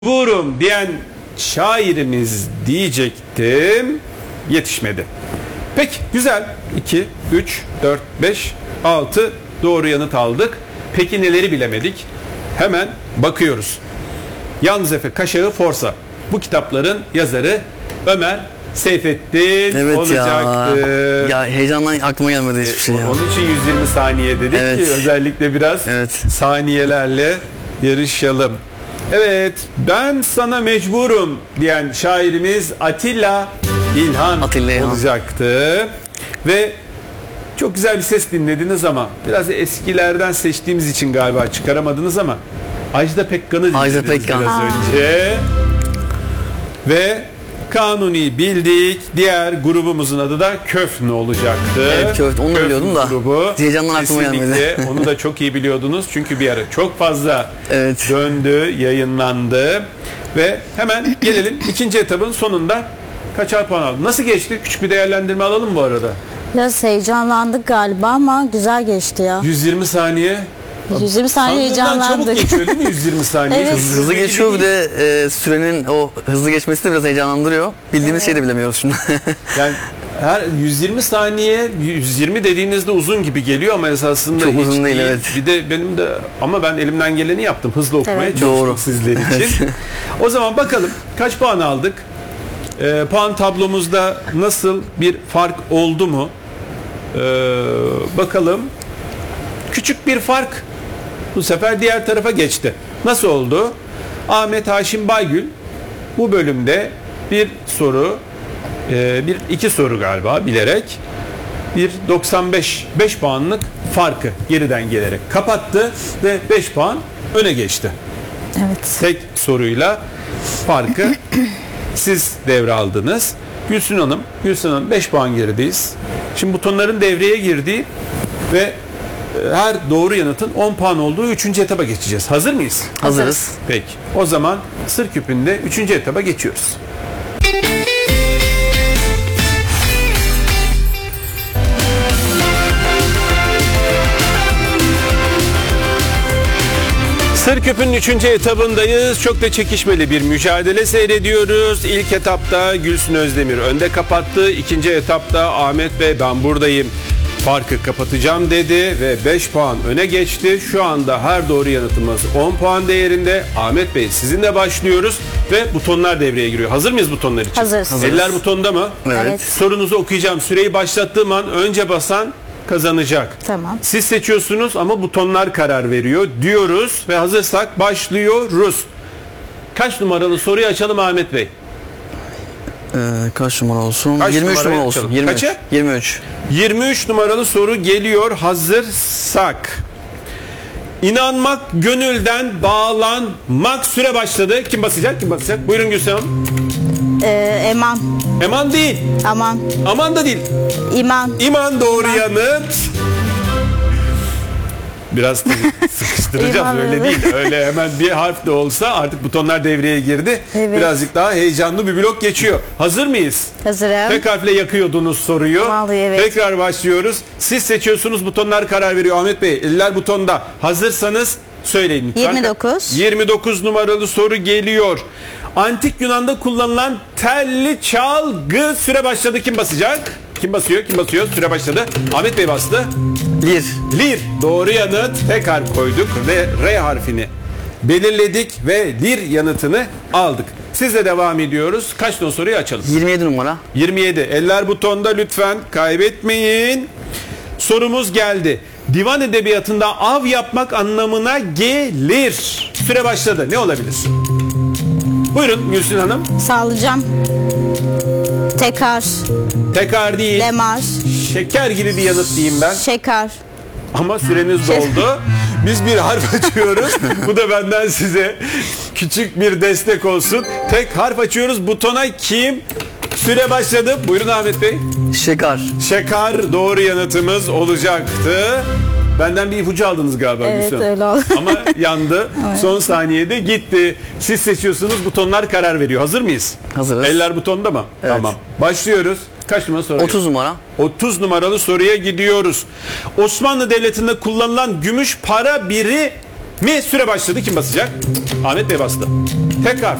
Burum diyen şairimiz diyecektim, yetişmedi. Peki, güzel. 2, 3, 4, 5, 6 doğru yanıt aldık. Peki neleri bilemedik? Hemen bakıyoruz. Yalnız Efe Kaşağı Forsa. Bu kitapların yazarı Ömer Seyfettin Evet olacaktı. ya heyecandan aklıma gelmedi hiçbir şey ya. Onun için 120 saniye dedik Evet. ki özellikle biraz saniyelerle yarışalım. Evet, ben sana mecburum diyen şairimiz Atilla İlhan olacaktı. Ve çok güzel bir ses dinlediniz ama biraz eskilerden seçtiğimiz için galiba çıkaramadınız ama Ajda Pekkan'ı dinlediniz biraz önce. Ve Kanuni bildik. Diğer grubumuzun adı da Köfne olacaktı. Evet, Köfne. Onu biliyordum da. Grubu. Heyecandan aklıma gelmedi. Onu da çok iyi biliyordunuz. Çünkü bir ara çok fazla döndü, yayınlandı. Ve hemen gelelim ikinci etabın sonunda kaçar puan aldı? Nasıl geçti? Küçük bir değerlendirme alalım bu arada. Biraz heyecanlandık galiba ama güzel geçti ya. 120 saniye. 120 saniye heyecanlandık. Çabuk geçiyor değil mi 120 saniye? Evet. Hızlı geçiyor, bir de sürenin o hızlı geçmesi de biraz heyecanlandırıyor. Bildiğimiz şeyi de bilemiyoruz şimdi. Yani her 120 saniye, 120 dediğinizde uzun gibi geliyor ama esasında çok uzun değil, evet. Bir de benim de ama ben elimden geleni yaptım. Hızlı okumaya çalıştım doğru sizler için. O zaman bakalım kaç puan aldık? Puan tablomuzda nasıl bir fark oldu mu? Bakalım. Küçük bir fark bu sefer diğer tarafa geçti. Nasıl oldu? Ahmet Haşim Baygül bu bölümde bir soru, iki soru galiba bilerek bir 5 puanlık farkı geriden gelerek kapattı ve 5 puan öne geçti. Evet. Tek soruyla farkı siz devraldınız. Gülsün Hanım 5 puan gerideyiz. Şimdi butonların devreye girdiği ve her doğru yanıtın 10 puan olduğu 3. etaba geçeceğiz. Hazır mıyız? Hazırız. Peki. O zaman Sır Küpü'nde 3. etaba geçiyoruz. Sır Küpü'nün 3. etabındayız. Çok da çekişmeli bir mücadele seyrediyoruz. İlk etapta Gülsün Özdemir önde kapattı. İkinci etapta Ahmet Bey ben buradayım, farkı kapatacağım dedi ve 5 puan öne geçti. Şu anda her doğru yanıtımız 10 puan değerinde. Ahmet Bey sizinle başlıyoruz ve butonlar devreye giriyor. Hazır mıyız butonlar için? Hazırız. Eller butonda mı? Evet. Sorunuzu okuyacağım. Süreyi başlattığım an önce basan kazanacak. Tamam. Siz seçiyorsunuz ama butonlar karar veriyor diyoruz ve hazırsak başlıyoruz. Kaç numaralı soruyu açalım Ahmet Bey? Kaç numara olsun? Kaç 23 numarayı numara olsun. açalım? 23. Kaçı? 23. 23 numaralı soru geliyor hazırsak. İnanmak, gönülden bağlanmak. Süre başladı. Kim basacak? Buyurun Gülsün Hanım. Eman. Eman değil. Aman. Aman da değil. İman. İman doğru yanıt. Biraz sıkıştıracağız, İman, öyle evet. değil. Öyle hemen bir harf de olsa artık butonlar devreye girdi. Evet. Birazcık daha heyecanlı bir blok geçiyor. Hazır mıyız? Hazırım. Tek harfle yakıyordunuz soruyu. Vallahi evet. Tekrar başlıyoruz. Siz seçiyorsunuz, butonlar karar veriyor. Ahmet Bey eller butonda. Hazırsanız söyleyin lütfen. 29. 29 numaralı soru geliyor. Antik Yunan'da kullanılan telli çalgı. Süre başladı. Kim basacak? Kim basıyor? Süre başladı. Ahmet Bey bastı. Lir. Doğru yanıt. Tek harf koyduk ve R harfini belirledik ve lir yanıtını aldık. Sizle devam ediyoruz. Kaç tane soruyu açalım? 27 numara. 27. Eller butonda, lütfen kaybetmeyin. Sorumuz geldi. Divan edebiyatında av yapmak anlamına gelir. Süre başladı. Ne olabilir? Buyurun Gülsün Hanım. Sallayacağım. Tekar değil. Lemar. Şeker gibi bir yanıt diyeyim ben. Şeker. Ama süreniz doldu. Biz bir harf açıyoruz. Bu da benden size küçük bir destek olsun. Tek harf açıyoruz. Butona kim? Süre başladı. Buyurun Ahmet Bey. Şeker doğru yanıtımız olacaktı. Benden bir ipucu aldınız galiba. Evet, Gülsün. öyle oldu. Ama yandı. Evet. Son saniyede gitti. Siz seçiyorsunuz, butonlar karar veriyor. Hazır mıyız? Hazırız. Eller butonda mı? Evet. Tamam. Başlıyoruz. Kaç numara soru? 30 numara. 30 numaralı soruya gidiyoruz. Osmanlı Devleti'nde kullanılan gümüş para birimi süre başladı. Kim basacak? Ahmet Bey bastı. Tek harf.